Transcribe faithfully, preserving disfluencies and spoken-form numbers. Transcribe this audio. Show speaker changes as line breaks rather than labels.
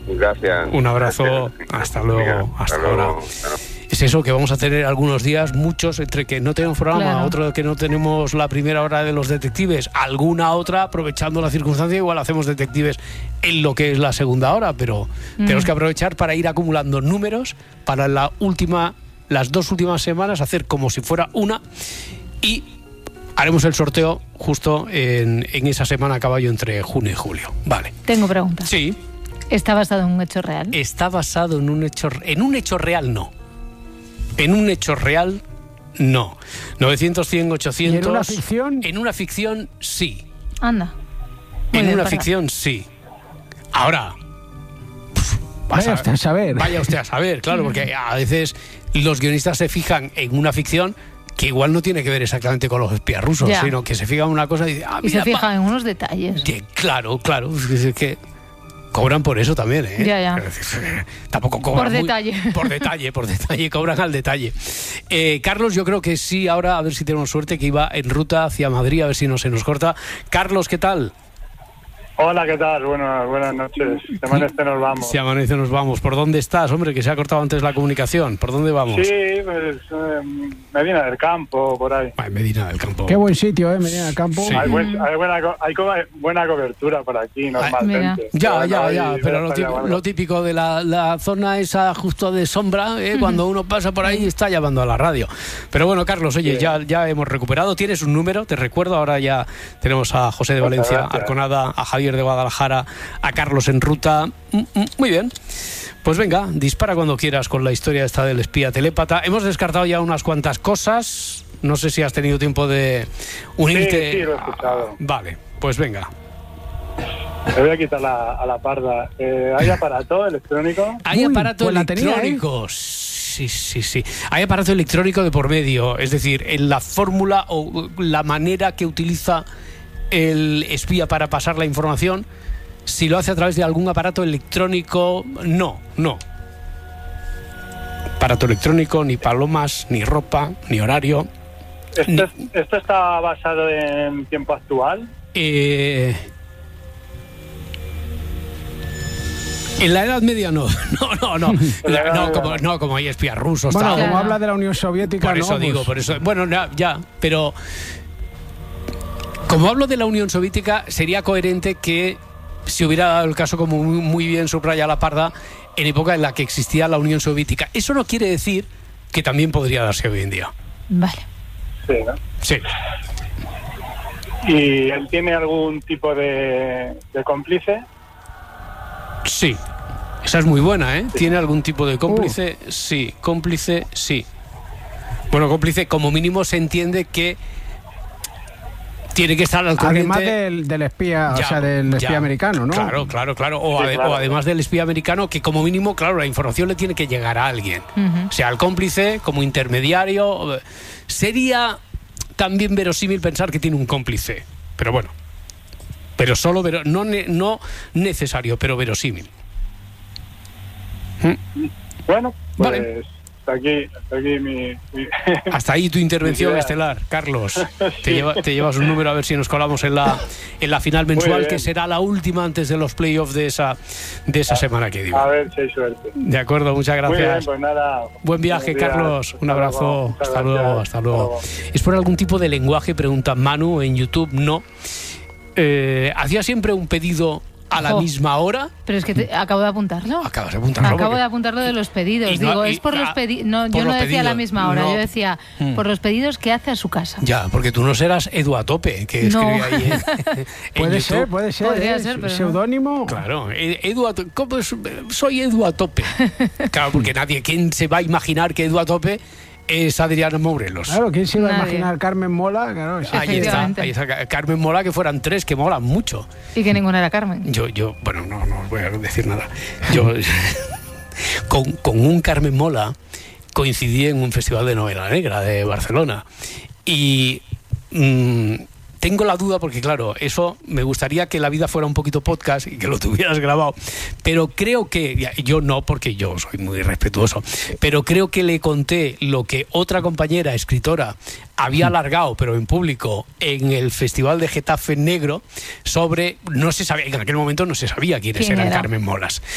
Gracias.
Un abrazo.
Gracias.
Hasta luego.
Venga,
hasta
hasta
ahora.
luego.
Es eso, que vamos a tener algunos días, muchos, entre que no tenemos programa,
Claro.
otro que no tenemos la primera hora de los detectives, alguna otra, aprovechando la circunstancia, igual hacemos detectives en lo que es la segunda hora, pero
Mm.
tenemos que aprovechar para ir acumulando números para la última, las dos últimas semanas, hacer como si fuera una, y haremos el sorteo justo en, en esa semana a caballo entre junio y julio. Vale.
Tengo preguntas.
Sí.
¿Está basado en un hecho real?
Está basado en un hecho, en un hecho real, no. En un hecho real, no. novecientos, cien, ochocientos.
¿Y en una ficción?
En una ficción, sí.
Anda. Muy
En
bien,
una
para-
ficción, sí. Ahora, pf, vas
Vaya usted a saber.
Vaya usted a saber, claro, porque a veces los guionistas se fijan en una ficción que igual no tiene que ver exactamente con los espías rusos,
Ya.
sino que se fijan en una cosa y dicen, ah,
Y se
mira,
fija
va-
en unos detalles.
que, claro, claro, es que- es que cobran por eso también, ¿eh?
Ya, ya.
Tampoco cobran
Por
muy-
detalle.
por detalle, por detalle, cobran al detalle. Eh, Carlos, yo creo que sí, ahora a ver si tenemos suerte, que iba en ruta hacia Madrid, a ver si no se nos corta. Carlos, ¿qué tal?
Hola, ¿qué tal? Bueno, buenas noches. Se amanece, nos vamos.
Si amanece nos vamos. ¿Por dónde estás, hombre? Que se ha cortado antes la comunicación. ¿Por dónde vamos?
Sí, pues eh, Medina del Campo, por ahí.
Ay, Medina del Campo.
Qué buen sitio, ¿eh? Medina del Campo.
Sí.
Hay, buen- hay buena, co- hay co- buena cobertura por aquí, normalmente.
Ya,
Pero
ya,
no,
ya,
y-
pero lo
estaría
típico,
bueno.
lo típico de la, la zona esa justo de sombra, ¿eh? Cuando uno pasa por ahí está llamando a la radio. Pero bueno, Carlos, oye,
Sí.
ya, ya hemos recuperado, tienes un número, te recuerdo, ahora ya tenemos a José de
Muchas
Valencia,
gracias.
Arconada, a Javier de Guadalajara, a Carlos en ruta. Mm, mm, Muy bien. Pues venga, dispara cuando quieras con la historia esta del espía telépata. Hemos descartado ya unas cuantas cosas. No sé si has tenido tiempo de unirte.
Sí, sí, lo he escuchado.
a- Vale, pues venga.
Le voy a quitar la, a la parda. Eh, ¿Hay aparato electrónico?
Hay
Uy,
aparato
pues la tenía, ¿eh?
electrónico. Sí, sí, sí. Hay aparato electrónico de por medio. Es decir, en la fórmula o la manera que utiliza el espía para pasar la información, si lo hace a través de algún aparato electrónico, no, no. Aparato electrónico, ni palomas, ni ropa, ni horario.
¿Esto, es- ¿Esto está basado en tiempo actual?
Eh, en la Edad Media no, no, no, no,
En la Edad
no,
Media
como,
no.
no, como hay espías rusos.
Bueno,
tal.
como
Claro.
habla de la Unión Soviética,
Por
¿no?
eso
Pues-
digo, por eso. Bueno, ya, ya, pero como hablo de la Unión Soviética, sería coherente que se hubiera dado el caso, como muy, muy bien subraya la parda, en época en la que existía la Unión Soviética. Eso no quiere decir que también podría darse hoy en día.
Vale.
Sí, ¿no?
Sí.
¿Y él tiene algún tipo de, de cómplice?
Sí. Esa es muy buena, ¿eh? ¿Tiene algún tipo de cómplice? Sí. Cómplice, sí. Bueno, cómplice, como mínimo se entiende que tiene que estar al corriente.
Además del, del espía, o
Ya,
sea, del espía
ya.
americano, ¿no?
Claro, claro, claro. O,
Sí,
ade-
claro.
o además del espía americano, que como mínimo, claro, la información le tiene que llegar a alguien.
Ujú.
O sea, al cómplice, como intermediario. eh, Sería también verosímil pensar que tiene un cómplice. Pero bueno. Pero solo, vero- no, ne- no necesario, pero verosímil.
Bueno, pues
Vale.
hasta aquí, hasta aquí mi... mi-
Hasta ahí tu intervención
Felicidades.
estelar, Carlos. Te,
Sí.
lleva- te llevas un número a ver si nos colamos en la, en la final mensual,
bien.
que será la última antes de los playoffs de esa, de esa semana que digo.
A ver si hay suerte.
De acuerdo, muchas
Muy bien,
gracias.
pues nada.
Buen viaje,
buenos días.
Carlos. Un
Hasta
abrazo.
luego. Muchas
Hasta
gracias.
luego, hasta luego. ¿Es por algún tipo de lenguaje? Pregunta Manu en YouTube. No. Eh, ¿Hacía siempre un pedido a la
Ojo.
misma hora?
Pero es que te- acabo de apuntarlo.
Acabas de apuntarlo.
Acabo
porque-
de apuntarlo de los pedidos.
Y no-
Digo,
y-
es por los
ah,
pedidos. No,
por
yo no
los
decía a la
pedidos.
misma hora.
No.
Yo decía
Mm.
por los pedidos que hace a su casa.
Ya, porque tú no serás Edu a tope, que
No.
escribe ahí en, en
Puede
YouTube.
ser, puede ser.
Podría
¿eh?
ser, pero no.
Seudónimo.
Claro, E- Edu a to- ¿cómo es? Soy Edu a tope. Claro, porque nadie, ¿quién se va a imaginar que Edu a tope es Adriano Morelos?
Claro, ¿quién se iba a
Nadie.
imaginar Carmen Mola? Claro, sí.
Ahí está,
Efectivamente.
ahí está. Carmen Mola, que fueran tres, que molan mucho.
Y que ninguna era Carmen.
Yo, yo, bueno, no, no os voy a decir nada. Yo, con, con un Carmen Mola, coincidí en un festival de novela negra de Barcelona. Y mm, tengo la duda, porque claro, eso me gustaría que la vida fuera un poquito podcast y que lo tuvieras grabado. Pero creo que, ya, yo no, porque yo soy muy respetuoso, pero creo que le conté lo que otra compañera escritora había alargado, pero en público, en el Festival de Getafe Negro, sobre, no se sabía, en aquel momento no se sabía quiénes
¿Quién
eran
era?
Carmen Molas.